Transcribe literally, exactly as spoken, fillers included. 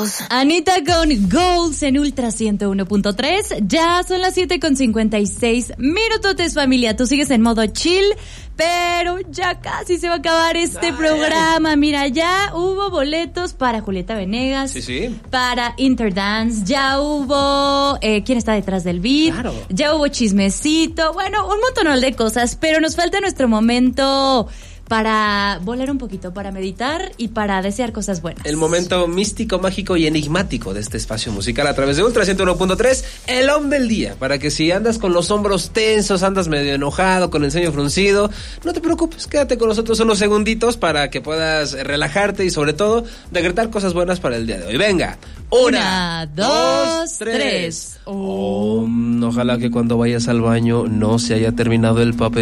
Goals. Anita con Goals en Ultra ciento uno punto tres. Ya son las siete con cincuenta y seis minutos, familia. Tú sigues en modo chill, pero ya casi se va a acabar este Ay. programa. Mira, ya hubo boletos para Julieta Venegas, sí, sí. para Interdance, ya hubo eh, ¿Quién está detrás del beat? Claro. Ya hubo chismecito, bueno, un montón de cosas, pero nos falta nuestro momento para volar un poquito, para meditar y para desear cosas buenas. El momento místico, mágico y enigmático de este espacio musical a través de Ultra ciento uno punto tres, el on del día, para que si andas con los hombros tensos, andas medio enojado, con el ceño fruncido, no te preocupes, quédate con nosotros unos segunditos para que puedas relajarte y sobre todo decretar cosas buenas para el día de hoy. Venga, una, una dos, tres. tres. Oh, ojalá que cuando vayas al baño no se haya terminado el papel.